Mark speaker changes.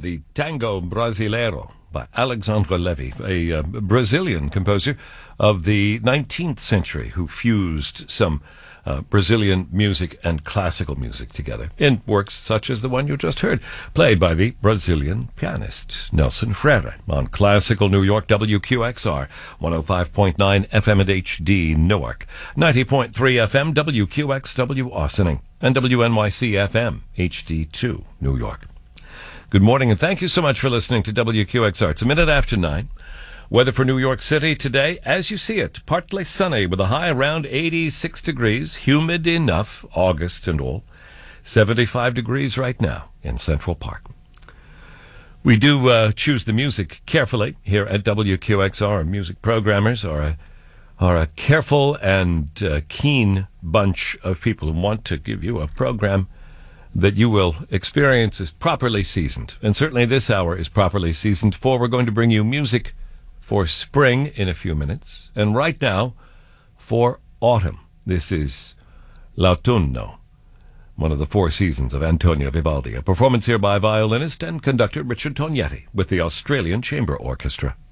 Speaker 1: the Tango Brasileiro by Alexandre Levy, a Brazilian composer of the 19th century who fused some Brazilian music and classical music together in works such as the one you just heard, played by the Brazilian pianist Nelson Freire on classical New York WQXR, 105.9 FM at HD Newark, 90.3 FM WQXW Austining, and WNYC FM HD2 New York. Good morning, and thank you so much for listening to WQXR. It's a minute after 9. Weather for New York City today, as you see it, partly sunny with a high around 86 degrees, humid enough, August and all, 75 degrees right now in Central Park. We do choose the music carefully here at WQXR. Our music programmers are a careful and keen bunch of people who want to give you a program that you will experience as properly seasoned. And certainly this hour is properly seasoned, for we're going to bring you music for spring in a few minutes, and right now for autumn. This is L'Autunno, one of the four seasons of Antonio Vivaldi, a performance here by violinist and conductor Richard Tognetti with the Australian Chamber Orchestra.